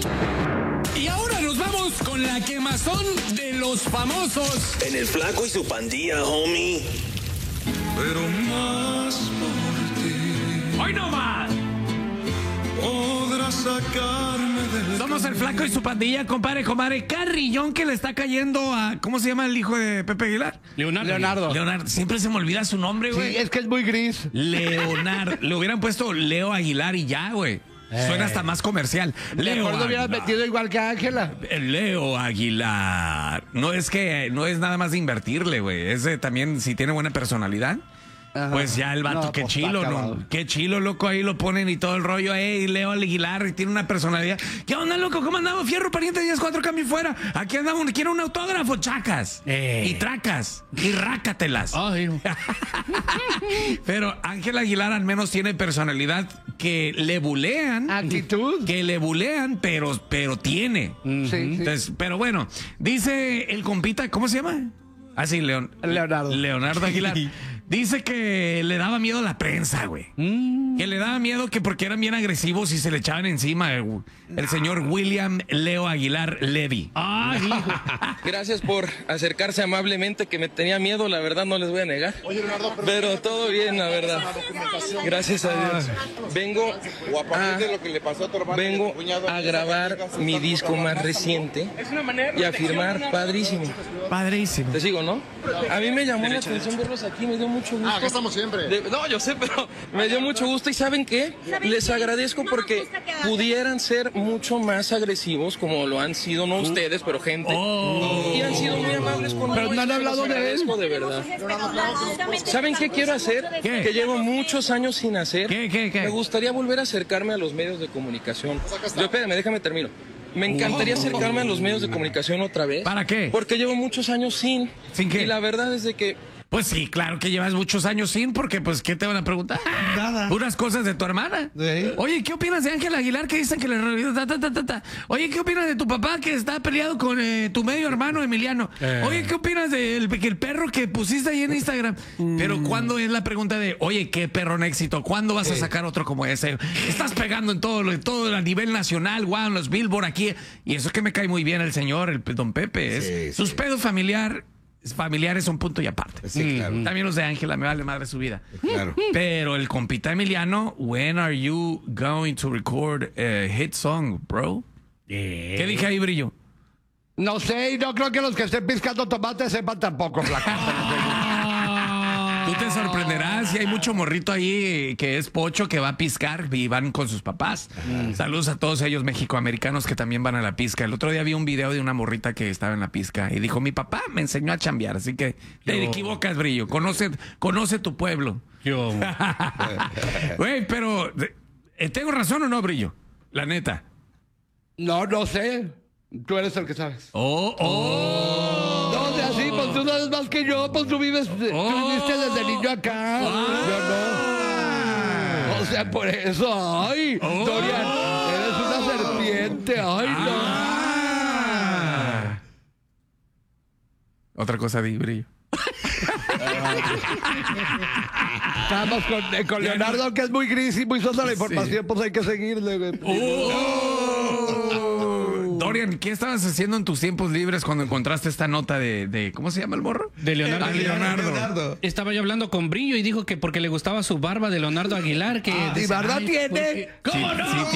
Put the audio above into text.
Y ahora nos vamos con la quemazón de los famosos. En el flaco y su pandilla, homie. Pero más por ti ¡Hoy no más! podrás sacarme del Somos el flaco y su pandilla, compadre. Carrillón que le está cayendo a... ¿Cómo se llama el hijo de Pepe Aguilar? Leonardo. Leonardo. Siempre se me olvida su nombre, güey. Sí, es que es muy gris. Leonardo. Le hubieran puesto Leo Aguilar y ya, güey. Suena hasta más comercial. Mejor lo hubieras Aguilar. metido igual que Ángela. Leo Aguilar. No es nada más de invertirle, güey. Ese también, si tiene buena personalidad. Ajá. Pues ya el vato, No, qué pues, chilo, está ¿no? acabado. Qué chilo, loco, ahí lo ponen y todo el rollo. Leo Aguilar tiene una personalidad. ¿Qué onda, loco? ¿Cómo andamos? Fierro, pariente, 10-4, cambio y fuera. Aquí andamos, quiero un autógrafo, chacas. Y tracas. Y rácatelas. Ay, no. Pero Ángel Aguilar al menos tiene personalidad que le bulean. Actitud. Que le bulean, pero tiene. Sí, sí. Entonces, pero bueno, dice el compita, ¿cómo se llama? Ah, sí, Leonardo Aguilar. Dice que le daba miedo a la prensa, güey. Que le daba miedo que porque eran bien agresivos y se le echaban encima el señor William Leo Aguilar Levy. Gracias por acercarse amablemente, que me tenía miedo, la verdad no les voy a negar. Pero todo bien, la verdad. Gracias a Dios. Vengo a grabar mi disco más reciente y a firmar padrísimo. Padrísimo. Te sigo, ¿no? A mí me llamó la atención verlos aquí, me dio mucho gusto. Acá estamos siempre. No, yo sé, pero me dio mucho gusto. ¿Y saben qué? Les agradezco porque pudieran ser mucho más agresivos, como lo han sido, no ustedes, pero gente. Y han sido muy amables conmigo. Pero no han y se hablado los de agradezco de verdad. ¿Saben qué quiero hacer? ¿Qué? Que llevo muchos años sin hacer. ¿Qué? Me gustaría volver a acercarme a los medios de comunicación. Espérame, déjame termino. Me encantaría acercarme a los medios de comunicación otra vez. ¿Para qué? Porque llevo muchos años sin. ¿Sin qué? Y la verdad es de que Pues sí, claro que llevas muchos años sin, porque pues, ¿qué te van a preguntar? Nada. Puras cosas de tu hermana. Sí. Oye, ¿qué opinas de Ángel Aguilar que dicen que le... Oye, ¿qué opinas de tu papá que está peleado con tu medio hermano Emiliano? Oye, ¿qué opinas del el perro que pusiste ahí en Instagram? Pero ¿cuándo es la pregunta de, oye, qué perro en éxito? ¿Cuándo vas a sacar otro como ese? Estás pegando en todo a nivel nacional, wow, en los Billboard aquí. Y eso que me cae muy bien el señor, el don Pepe. Sus pedos familiares son punto y aparte. Sí, claro. También los de Ángela, me vale madre su vida. Claro. Pero el compita Emiliano, when are you going to record a hit song, bro? ¿Qué dije ahí, Brillo? No sé, y no creo que los que estén piscando tomates sepan tampoco, flaco. Tú te sorprenderás y hay mucho morrito ahí que es pocho que va a piscar y van con sus papás. Saludos a todos ellos mexicoamericanos que también van a la pizca. El otro día vi un video de una morrita que estaba en la pizca y dijo, mi papá me enseñó a chambear, así que te equivocas, Brillo. Conoce tu pueblo. Güey, pero ¿tengo razón o no, Brillo? La neta. No sé. Tú eres el que sabes. Oh. No, o sea, sí, pues tú sabes más que yo, pues tú viviste desde niño acá. Yo no. O sea, por eso, ay, Dorian, eres una serpiente, ay, no. Otra cosa de Brillo. Estamos con Leonardo, que es muy gris y muy sosa la información, pues hay que seguirle, güey. Dorian, ¿qué estabas haciendo en tus tiempos libres cuando encontraste esta nota de ¿cómo se llama el morro? De Leonardo. Leonardo. Estaba yo hablando con Brillo y dijo que porque le gustaba su barba de Leonardo Aguilar. Que ¿Y barba tiene? ¿Cómo no?